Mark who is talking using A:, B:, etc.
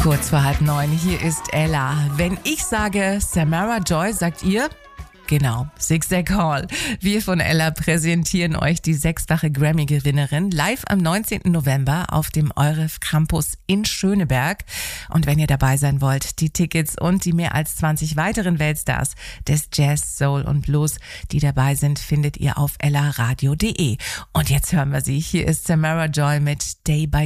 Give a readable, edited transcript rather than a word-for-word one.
A: Kurz vor 8:30, hier ist Ella. Wenn ich sage Samara Joy, sagt ihr? Genau, Zig-Zag Hall. Wir von Ella präsentieren euch die 6-fache Grammy-Gewinnerin live am 19. November auf dem EUREF Campus in Schöneberg. Und wenn ihr dabei sein wollt, die Tickets und die mehr als 20 weiteren Weltstars des Jazz, Soul und Blues, die dabei sind, findet ihr auf ellaradio.de. Und jetzt hören wir sie. Hier ist Samara Joy mit Day by